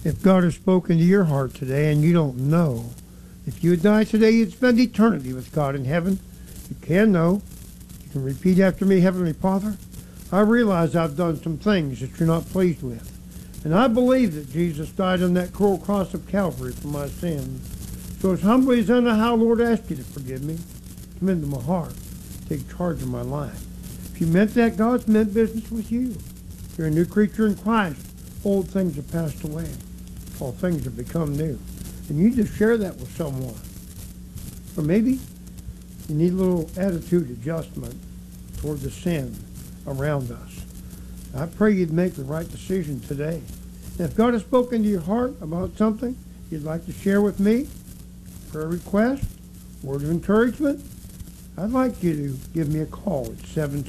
If God has spoken to your heart today and you don't know, if you would die today, you'd spend eternity with God in heaven. You can know. You can repeat after me, Heavenly Father, I realize I've done some things that you're not pleased with. And I believe that Jesus died on that cruel cross of Calvary for my sins. So as humbly as I know how, Lord, I ask you to forgive me. Come into my heart. Take charge of my life. If you meant that, God's meant business with you. If you're a new creature in Christ, old things have passed away. All things have become new. And you just share that with someone. Or maybe you need a little attitude adjustment toward the sin around us. I pray you'd make the right decision today. And if God has spoken to your heart about something you'd like to share with me, prayer request, word of encouragement, I'd like you to give me a call at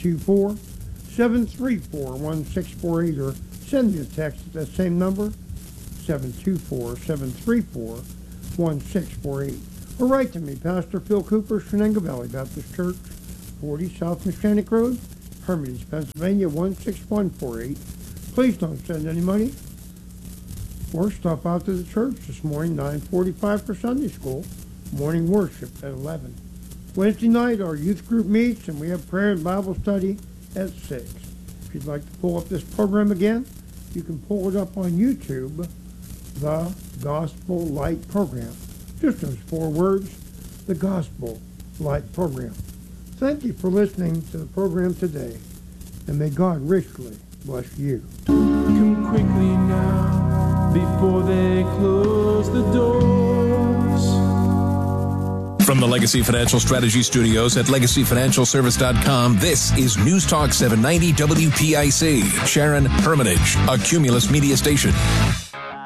724-734-1648 or send me a text at that same number, 724-734-1648. Or write to me, Pastor Phil Cooper, Shenango Valley Baptist Church, 40 South Mechanic Road, Hermitage, Pennsylvania, 16148. Please don't send any money. Or stop out to the church this morning, 9:45 for Sunday school, morning worship at 11. Wednesday night, our youth group meets, and we have prayer and Bible study at 6. If you'd like to pull up this program again, you can pull it up on YouTube, The Gospel Light Program. Just those 4 words, The Gospel Light Program. Thank you for listening to the program today, and may God richly bless you. Come quickly now, before they close the doors. From the Legacy Financial Strategy Studios at LegacyFinancialService.com, this is News Talk 790 WPIC, Sharon, Hermitage, a Cumulus media station.